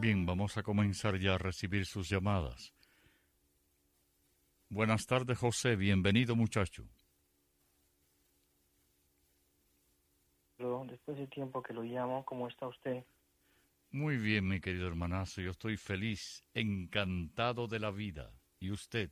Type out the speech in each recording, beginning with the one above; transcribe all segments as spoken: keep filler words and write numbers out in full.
Bien, vamos a comenzar ya a recibir sus llamadas. Buenas tardes, José. Bienvenido, muchacho. Después de tiempo que lo llamo, ¿cómo está usted? Muy bien, mi querido hermanazo. Yo estoy feliz, encantado de la vida. ¿Y usted?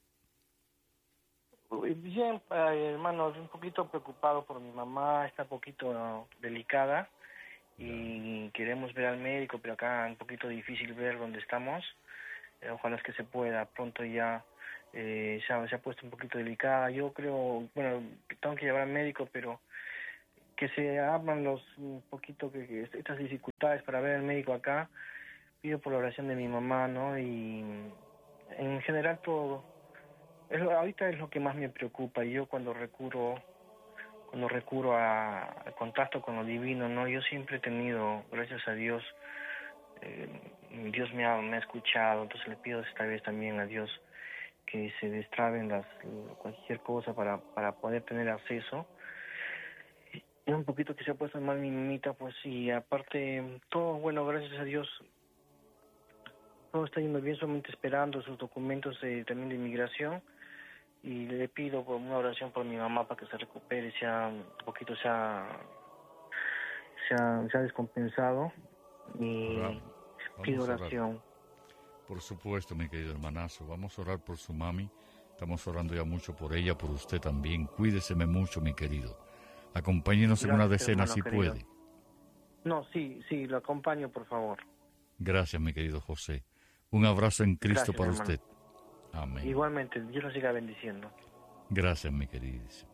Bien, hermano, un poquito preocupado por mi mamá. Está un poquito delicada y queremos ver al médico, pero acá es un poquito difícil ver dónde estamos. Eh, ojalá es que se pueda. Pronto ya eh, se, ha, se ha puesto un poquito delicada. Yo creo, bueno, tengo que llevar al médico, pero que se abran los un poquito que, que estas dificultades para ver al médico acá. Pido por la oración de mi mamá, ¿no? Y en general todo, es, ahorita es lo que más me preocupa. Yo cuando recurro, cuando recurro a, al contacto con lo divino, ¿no? Yo siempre he tenido, gracias a Dios, eh, Dios me ha, me ha escuchado, entonces le pido esta vez también a Dios que se destraben las, cualquier cosa para, para poder tener acceso. Y un poquito que se ha puesto mal mi mamita, pues, y aparte, todo, bueno, gracias a Dios, todo está yendo bien, solamente esperando sus documentos eh, también de inmigración, y le pido por una oración por mi mamá para que se recupere, sea un poquito, se ha, se ha, se ha descompensado, y pido oración. Por supuesto, mi querido hermanazo, vamos a orar por su mami, estamos orando ya mucho por ella, por usted también, cuídeseme mucho, mi querido. Acompáñenos Gracias, en una decena si querido. puede. No, sí, sí, lo acompaño, por favor. Gracias, mi querido José. Un abrazo en Cristo Gracias, para hermano. usted. Amén. Igualmente, Dios lo siga bendiciendo. Gracias, mi queridísimo.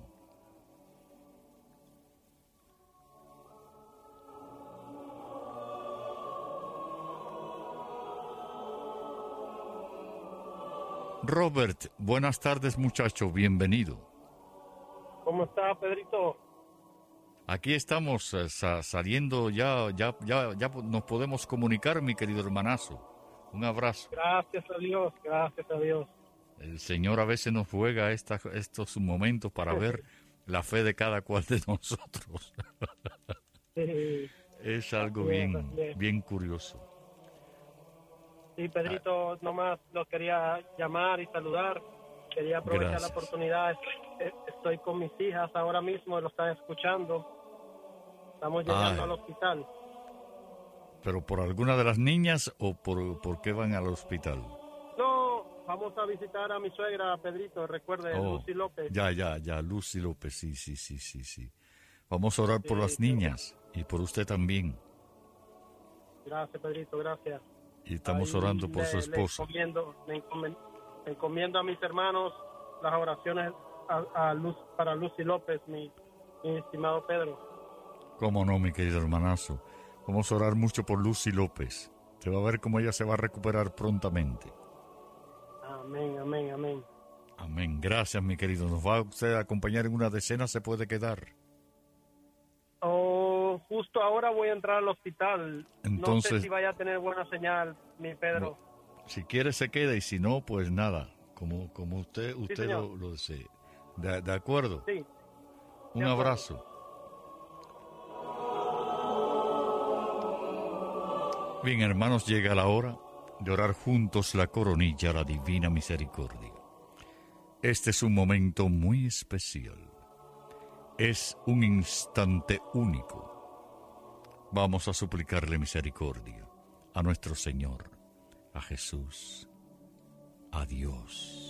Robert, buenas tardes, muchacho, bienvenido. ¿Cómo está, Pedrito? Aquí estamos eh, sa- saliendo, ya, ya, ya, ya nos podemos comunicar, mi querido hermanazo. Un abrazo. Gracias a Dios, gracias a Dios. El Señor a veces nos juega esta, estos momentos para ver la fe de cada cual de nosotros. Sí. Es algo Así bien, es, así es. bien curioso. Sí, Pedrito, ah. nomás lo quería llamar y saludar. Quería aprovechar Gracias. la oportunidad. Estoy, estoy con mis hijas ahora mismo, lo están escuchando. Estamos llegando Ay. al hospital. ¿Pero por alguna de las niñas o por, por qué van al hospital? No, vamos a visitar a mi suegra, Pedrito, recuerde, Oh, Lucy López. Ya, ya, ya, Lucy López, sí, sí, sí, sí, sí. Vamos a orar por Sí, las sí. niñas y por usted también. Gracias, Pedrito, gracias. Y estamos Ahí orando por le- su le esposa. encomiendo, le encomen- le encomiendo a mis hermanos las oraciones a, a Luz, para Lucy López, mi, mi estimado Pedro. Cómo no, mi querido hermanazo. Vamos a orar mucho por Lucy López. Se va a ver cómo ella se va a recuperar prontamente. Amén, amén, amén. Amén. Gracias, mi querido. ¿Nos va usted a acompañar en una decena? ¿Se puede quedar? Oh, justo ahora voy a entrar al hospital. No Entonces- sé si vaya a tener buena señal, mi Pedro. Si quiere se queda y si no, pues nada. Como, como usted, usted señor. lo, lo desee. De, de acuerdo. Sí. Un de acuerdo. abrazo. Bien, hermanos, llega la hora de orar juntos la coronilla a la divina misericordia. Este es un momento muy especial. Es un instante único. Vamos a suplicarle misericordia a nuestro Señor, a Jesús, a Dios.